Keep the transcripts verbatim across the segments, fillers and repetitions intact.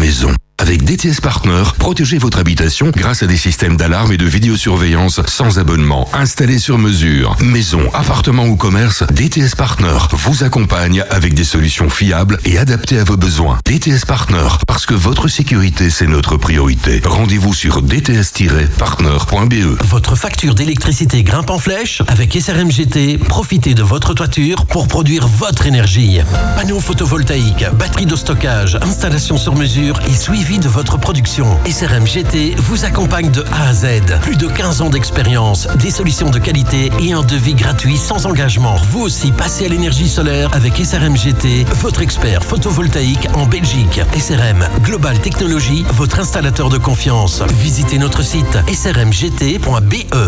maison. Avec D T S Partner, protégez votre habitation grâce à des systèmes d'alarme et de vidéosurveillance sans abonnement, installés sur mesure. Maison, appartement ou commerce, D T S Partner vous accompagne avec des solutions fiables et adaptées à vos besoins. D T S Partner, parce que votre sécurité, c'est notre priorité. Rendez-vous sur d t s tiret partner point b e. Votre facture d'électricité grimpe en flèche? Avec S R M G T, profitez de votre toiture pour produire votre énergie. Panneaux photovoltaïques, batterie de stockage, installation sur mesure et suivi de votre production. S R M G T vous accompagne de A à Z. Plus de quinze ans d'expérience, des solutions de qualité et un devis gratuit sans engagement. Vous aussi passez à l'énergie solaire avec S R M G T, votre expert photovoltaïque en Belgique. S R M Global Technology, votre installateur de confiance. Visitez notre site s r m g t point b e.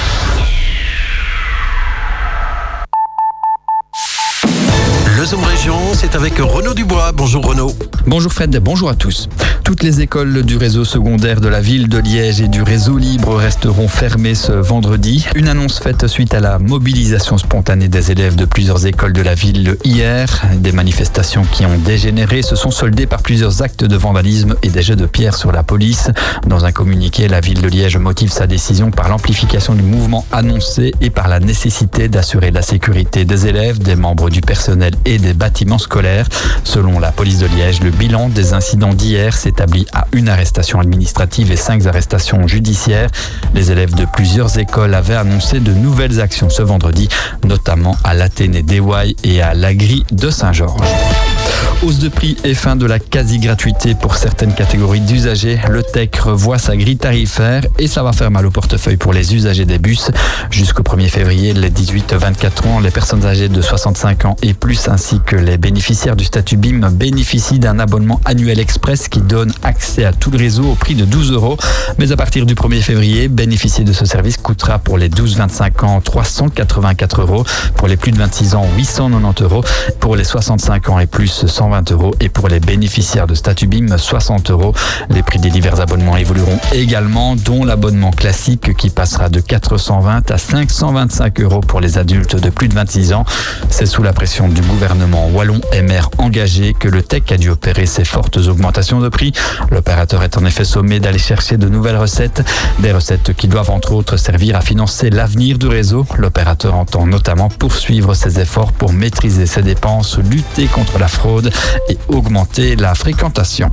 Le Zoom Région, c'est avec Renaud Dubois. Bonjour Renaud. Bonjour Fred, bonjour à tous. Toutes les écoles du réseau secondaire de la ville de Liège et du réseau libre resteront fermées ce vendredi. Une annonce faite suite à la mobilisation spontanée des élèves de plusieurs écoles de la ville hier. Des manifestations qui ont dégénéré se sont soldées par plusieurs actes de vandalisme et des jets de pierre sur la police. Dans un communiqué, la ville de Liège motive sa décision par l'amplification du mouvement annoncé et par la nécessité d'assurer la sécurité des élèves, des membres du personnel et des bâtiments scolaires. Selon la police de Liège, le bilan des incidents d'hier s'établit à une arrestation administrative et cinq arrestations judiciaires. Les élèves de plusieurs écoles avaient annoncé de nouvelles actions ce vendredi, notamment à l'Athénée d'Éouaille et à l'Agri de Saint-Georges. Hausse de prix et fin de la quasi-gratuité pour certaines catégories d'usagers. Le T E C revoit sa grille tarifaire et ça va faire mal au portefeuille pour les usagers des bus. Jusqu'au premier février, les dix-huit à vingt-quatre ans, les personnes âgées de soixante-cinq ans et plus ainsi que les bénéficiaires du statut B I M bénéficient d'un abonnement annuel express qui donne accès à tout le réseau au prix de douze euros. Mais à partir du premier février, bénéficier de ce service coûtera pour les douze à vingt-cinq ans trois cent quatre-vingt-quatre euros, pour les plus de vingt-six ans huit cent quatre-vingt-dix euros, pour les soixante-cinq ans et plus cent vingt euros et pour les bénéficiaires de statut B I M soixante euros. Les prix des divers abonnements évolueront également, dont l'abonnement classique qui passera de quatre cent vingt à cinq cent vingt-cinq euros pour les adultes de plus de vingt-six ans. C'est sous la pression du gouvernement wallon M R engagé que le T E C a dû opérer ces fortes augmentations de prix. L'opérateur est en effet sommé d'aller chercher de nouvelles recettes, des recettes qui doivent entre autres servir à financer l'avenir du réseau. L'opérateur entend notamment poursuivre ses efforts pour maîtriser ses dépenses, lutter contre la fraude et augmenter la fréquentation.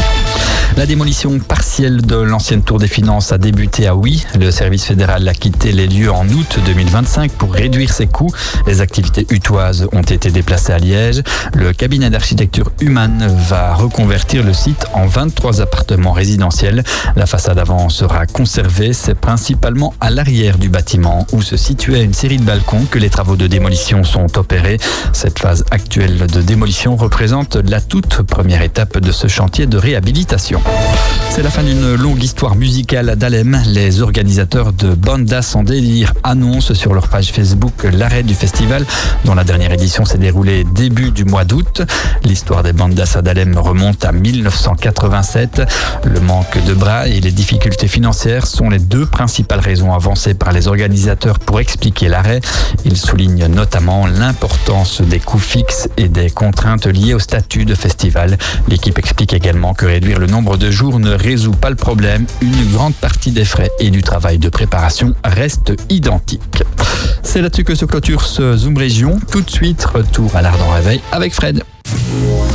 La démolition partielle de l'ancienne tour des finances a débuté à Huy. Le service fédéral a quitté les lieux en août deux mille vingt-cinq pour réduire ses coûts. Les activités hutoises ont été déplacées à Liège. Le cabinet d'architecture Human va reconvertir le site en vingt-trois appartements résidentiels. La façade avant sera conservée. C'est principalement à l'arrière du bâtiment où se situait une série de balcons que les travaux de démolition sont opérés. Cette phase actuelle de démolition représente la toute première étape de ce chantier de réhabilitation. C'est la fin d'une longue histoire musicale d'Alem. Les organisateurs de Bandas en délire annoncent sur leur page Facebook l'arrêt du festival dont la dernière édition s'est déroulée début du mois d'août. L'histoire des Bandas d'Alem remonte à mille neuf cent quatre-vingt-sept. Le manque de bras et les difficultés financières sont les deux principales raisons avancées par les organisateurs pour expliquer l'arrêt. Ils soulignent notamment l'importance des coûts fixes et des contraintes liées au statut de festival. L'équipe explique également que réduire le nombre de jours ne résout pas le problème. Une grande partie des frais et du travail de préparation reste identique. C'est là-dessus que se clôture ce Zoom Région. Tout de suite, retour à l'Ardent Réveil avec Fred.